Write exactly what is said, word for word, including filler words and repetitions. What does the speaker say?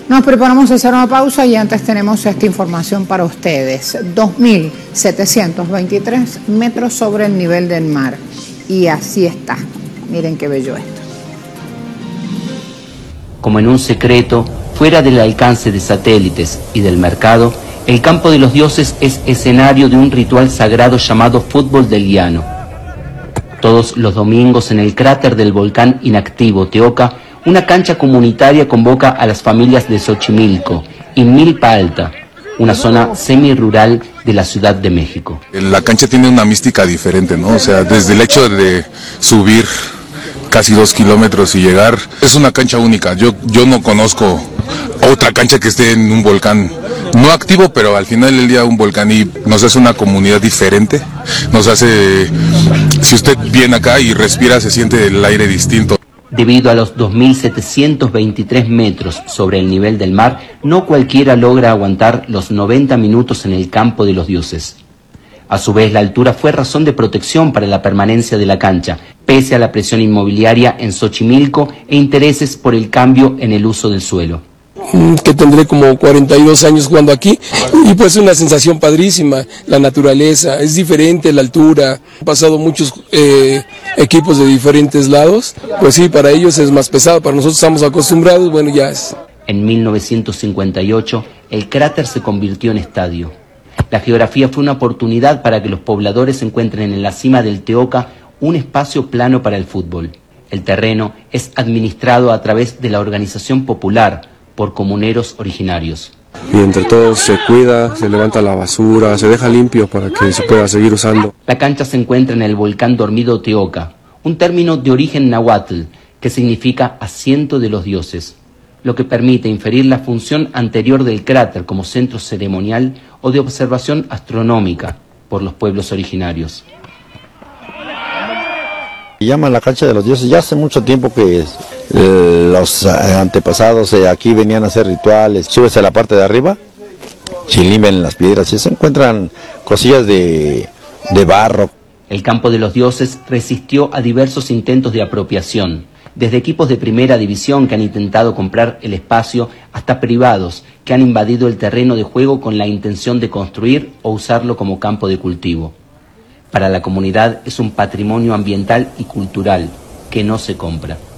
Nos preparamos a hacer una pausa y antes tenemos esta información para ustedes. dos mil setecientos veintitrés metros sobre el nivel del mar. Y así está. Miren qué bello esto. Como en un secreto, fuera del alcance de satélites y del mercado, el Campo de los Dioses es escenario de un ritual sagrado llamado Fútbol del Llano. Todos los domingos en el cráter del volcán inactivo Teoca, una cancha comunitaria convoca a las familias de Xochimilco y Milpa Alta, una zona semi-rural de la Ciudad de México. La cancha tiene una mística diferente, ¿no? O sea, desde el hecho de subir casi dos kilómetros y llegar, es una cancha única. Yo, yo no conozco otra cancha que esté en un volcán, no activo, pero al final del día un volcán, y nos hace una comunidad diferente, nos hace, si usted viene acá y respira, se siente el aire distinto. Debido a los dos mil setecientos veintitrés metros sobre el nivel del mar, no cualquiera logra aguantar los noventa minutos en el Campo de los Dioses. A su vez, la altura fue razón de protección para la permanencia de la cancha, pese a la presión inmobiliaria en Xochimilco e intereses por el cambio en el uso del suelo. Que tendré como cuarenta y dos años jugando aquí, y pues una sensación padrísima, la naturaleza, es diferente la altura, han pasado muchos eh, equipos de diferentes lados, pues sí, para ellos es más pesado, para nosotros estamos acostumbrados, bueno, ya es. En mil novecientos cincuenta y ocho, el cráter se convirtió en estadio. La geografía fue una oportunidad para que los pobladores encuentren en la cima del Teoca un espacio plano para el fútbol. El terreno es administrado a través de la organización popular, por comuneros originarios. Y entre todos se cuida, se levanta la basura, se deja limpio para que se pueda seguir usando. La cancha se encuentra en el volcán dormido Teoca, un término de origen náhuatl que significa asiento de los dioses, lo que permite inferir la función anterior del cráter como centro ceremonial o de observación astronómica por los pueblos originarios. Llaman la cancha de los dioses, ya hace mucho tiempo que es. Los antepasados eh, aquí venían a hacer rituales, subes a la parte de arriba, chilimben las piedras y se encuentran cosillas de, de barro. El Campo de los Dioses resistió a diversos intentos de apropiación, desde equipos de primera división que han intentado comprar el espacio hasta privados que han invadido el terreno de juego con la intención de construir o usarlo como campo de cultivo. Para la comunidad es un patrimonio ambiental y cultural que no se compra.